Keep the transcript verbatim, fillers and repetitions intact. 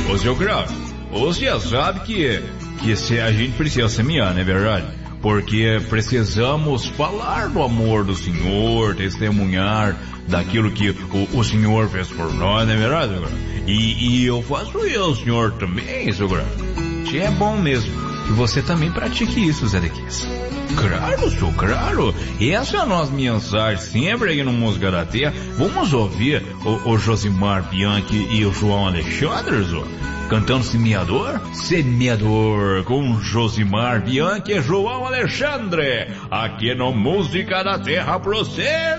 Ô, seu Grau, você sabe que, que se a gente precisa semear, não é verdade? Porque precisamos falar do amor do Senhor, testemunhar daquilo que o, o Senhor fez por nós, não é verdade, seu Grau? E, e eu faço isso, o senhor também, seu Grau. Se é bom mesmo que você também pratique isso, Zé Dequis. Claro, senhor, claro. Essa é a nossa mensagem sempre aqui no Música da Terra. Vamos ouvir o, o Josimar Bianchi e o João Alexandre, senhor, cantando Semeador? Semeador, com Josimar Bianchi e João Alexandre, aqui no Música da Terra pra você.